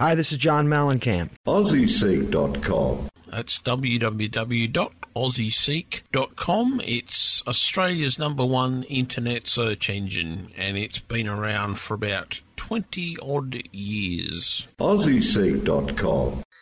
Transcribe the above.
Hi, this is John Mellencamp. AussieSeek.com. That's www.aussieseek.com. It's Australia's #1 internet search engine, and it's been around for about 20-odd years. AussieSeek.com.